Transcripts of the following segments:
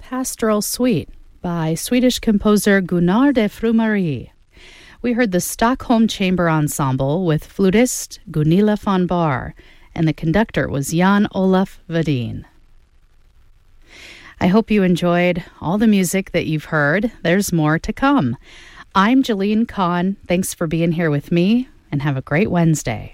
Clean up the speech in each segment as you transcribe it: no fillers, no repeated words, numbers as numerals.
Pastoral Suite by Swedish composer Gunnar de Frumarie. We heard the Stockholm Chamber Ensemble with flutist Gunilla von Bahr, and the conductor was Jan Olaf Vadin. I hope you enjoyed all the music that you've heard. There's more to come. I'm Jalene Kahn. Thanks for being here with me, and have a great Wednesday.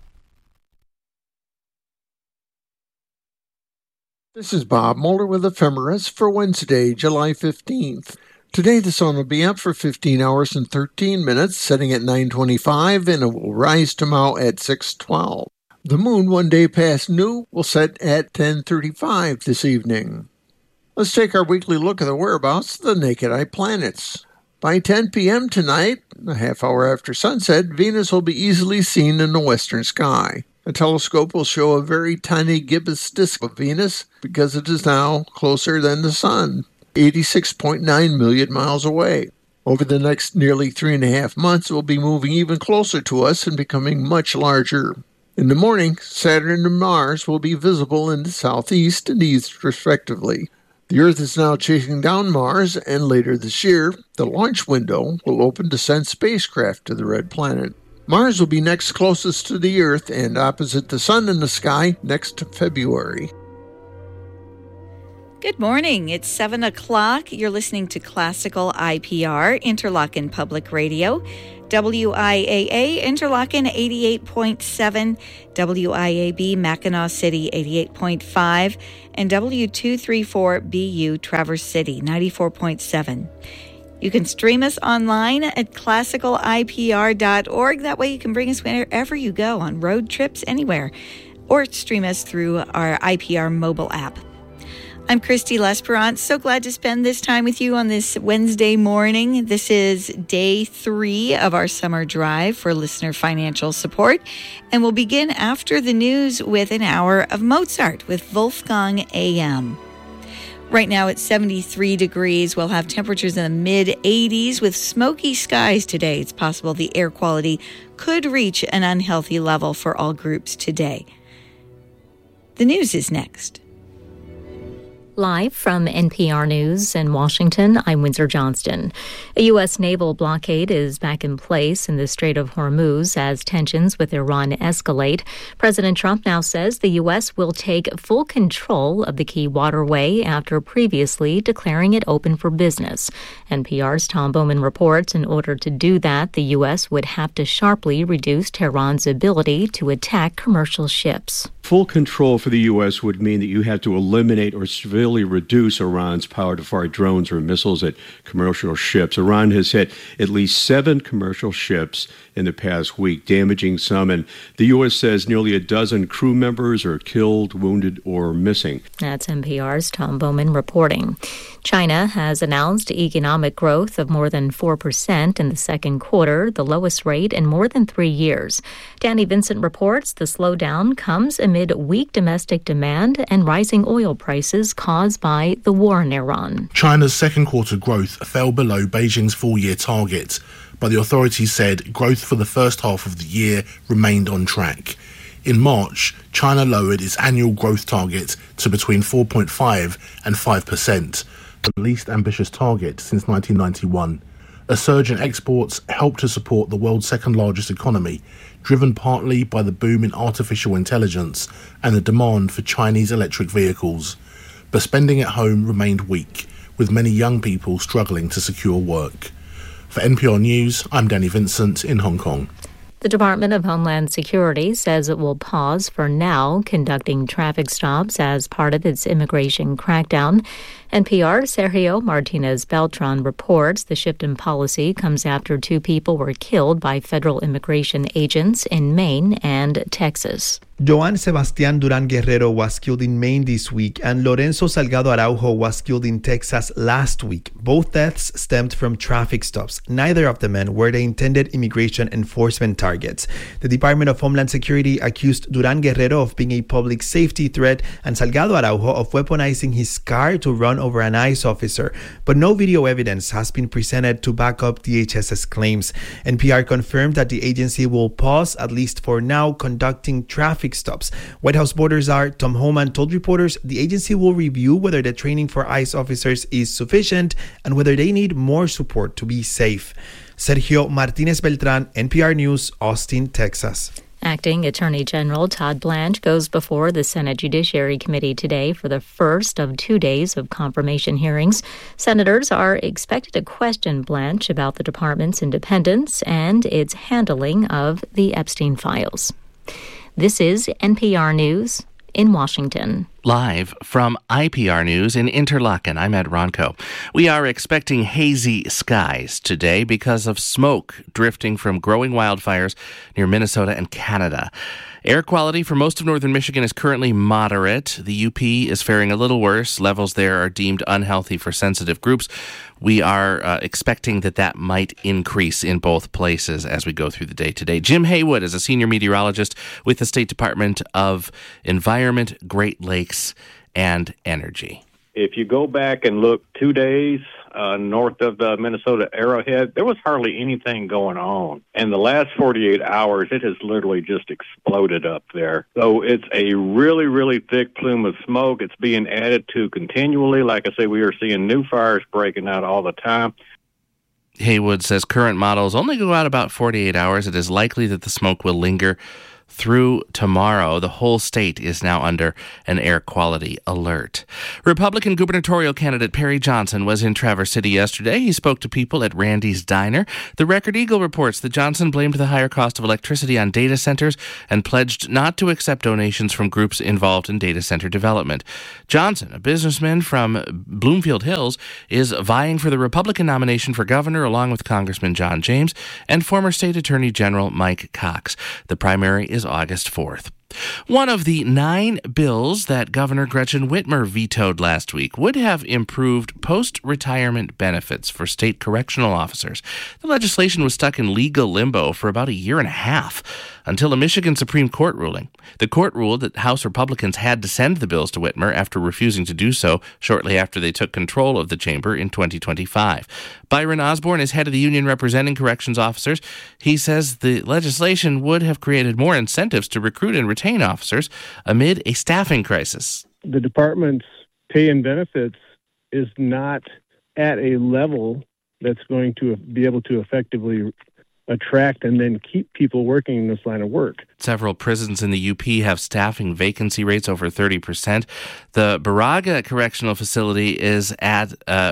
This is Bob Moeller with Ephemeris for Wednesday, July 15th. Today the sun will be up for 15 hours and 13 minutes, setting at 9:25, and it will rise tomorrow at 6:12. The moon, one day past new, will set at 10:35 this evening. Let's take our weekly look at the whereabouts of the naked eye planets. By 10 p.m. tonight, a half hour after sunset, Venus will be easily seen in the western sky. A telescope will show a very tiny gibbous disk of Venus because it is now closer than the Sun, 86.9 million miles away. Over the next nearly 3.5 months, it will be moving even closer to us and becoming much larger. In the morning, Saturn and Mars will be visible in the southeast and east, respectively. The Earth is now chasing down Mars, and later this year, the launch window will open to send spacecraft to the red planet. Mars will be next closest to the Earth and opposite the Sun in the sky next February. Good morning. It's 7 o'clock. You're listening to Classical IPR, Interlochen Public Radio, WIAA, Interlochen 88.7, WIAB, Mackinac City 88.5, and W234BU, Traverse City 94.7. You can stream us online at classicalipr.org. That way you can bring us wherever you go on road trips, anywhere, or stream us through our IPR mobile app. I'm Christy Lesperance. So glad to spend this time with you on this Wednesday morning. This is day 3 of our summer drive for listener financial support, and we'll begin after the news with an hour of Mozart with Wolfgang AM. Right now it's 73 degrees. We'll have temperatures in the mid-80s with smoky skies today. It's possible the air quality could reach an unhealthy level for all groups today. The news is next. Live from NPR News in Washington, I'm Windsor Johnston. A U.S. naval blockade is back in place in the Strait of Hormuz as tensions with Iran escalate. President Trump now says the U.S. will take full control of the key waterway after previously declaring it open for business. NPR's Tom Bowman reports in order to do that, the U.S. would have to sharply reduce Tehran's ability to attack commercial ships. Full control for the U.S. would mean that you had to eliminate or severely reduce Iran's power to fire drones or missiles at commercial ships. Iran has hit at least 7 commercial ships in the past week, damaging some, and the U.S. says nearly a dozen crew members are killed, wounded, or missing. That's NPR's Tom Bowman reporting. China has announced economic growth of more than 4% in the second quarter, the lowest rate in more than 3 years. Danny Vincent reports the slowdown comes amid weak domestic demand and rising oil prices caused by the war in Iran. China's second quarter growth fell below Beijing's full-year target, but the authorities said growth for the first half of the year remained on track. In March, China lowered its annual growth target to between 4.5 and 5%, the least ambitious target since 1991. A surge in exports helped to support the world's second-largest economy, driven partly by the boom in artificial intelligence and the demand for Chinese electric vehicles. But spending at home remained weak, with many young people struggling to secure work. For NPR News, I'm Danny Vincent in Hong Kong. The Department of Homeland Security says it will pause for now conducting traffic stops as part of its immigration crackdown. NPR's Sergio Martinez Beltran reports the shift in policy comes after 2 people were killed by federal immigration agents in Maine and Texas. Joan Sebastián Durán Guerrero was killed in Maine this week, and Lorenzo Salgado Araujo was killed in Texas last week. Both deaths stemmed from traffic stops. Neither of the men were the intended immigration enforcement targets. The Department of Homeland Security accused Durán Guerrero of being a public safety threat and Salgado Araujo of weaponizing his car to run over an ICE officer, but no video evidence has been presented to back up DHS's claims. NPR confirmed that the agency will pause, at least for now, conducting traffic traffic stops. White House border czar Tom Homan told reporters the agency will review whether the training for ICE officers is sufficient and whether they need more support to be safe. Sergio Martinez Beltran, NPR News, Austin, Texas. Acting Attorney General Todd Blanche goes before the Senate Judiciary Committee today for the first of 2 days of confirmation hearings. Senators are expected to question Blanche about the department's independence and its handling of the Epstein files. This is NPR News in Washington. Live from IPR News in Interlaken, I'm Ed Ronco. We are expecting hazy skies today because of smoke drifting from growing wildfires near Minnesota and Canada. Air quality for most of northern Michigan is currently moderate. The UP is faring a little worse. Levels there are deemed unhealthy for sensitive groups. We are expecting that might increase in both places as we go through the day today. Jim Haywood is a senior meteorologist with the State Department of Environment, Great Lakes, and Energy. If you go back and look 2 days north of the Minnesota Arrowhead, there was hardly anything going on. And the last 48 hours, it has literally just exploded up there. So it's a really, really thick plume of smoke. It's being added to continually. Like I say, we are seeing new fires breaking out all the time. Haywood says current models only go out about 48 hours. It is likely that the smoke will linger through tomorrow. The whole state is now under an air quality alert. Republican gubernatorial candidate Perry Johnson was in Traverse City yesterday. He spoke to people at Randy's Diner. The Record Eagle reports that Johnson blamed the higher cost of electricity on data centers and pledged not to accept donations from groups involved in data center development. Johnson, a businessman from Bloomfield Hills, is vying for the Republican nomination for governor along with Congressman John James and former State Attorney General Mike Cox. The primary is August 4th. One of the 9 bills that Governor Gretchen Whitmer vetoed last week would have improved post-retirement benefits for state correctional officers. The legislation was stuck in legal limbo for about a year and a half until a Michigan Supreme Court ruling. The court ruled that House Republicans had to send the bills to Whitmer after refusing to do so shortly after they took control of the chamber in 2025. Byron Osborne is head of the union representing corrections officers. He says the legislation would have created more incentives to recruit and retain officers amid a staffing crisis. The department's pay and benefits is not at a level that's going to be able to effectively attract and then keep people working in this line of work. Several prisons in the UP have staffing vacancy rates over 30%. The Baraga Correctional Facility is at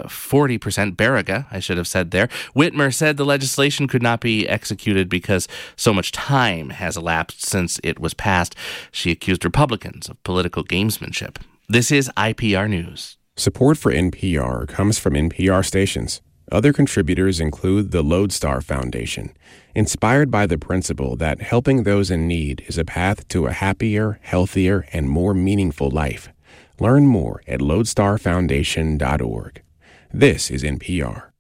40%. Baraga, I should have said there. Whitmer said the legislation could not be executed because so much time has elapsed since it was passed. She accused Republicans of political gamesmanship. This is IPR News. Support for NPR comes from NPR stations. Other contributors include the Lodestar Foundation, inspired by the principle that helping those in need is a path to a happier, healthier, and more meaningful life. Learn more at lodestarfoundation.org. This is NPR.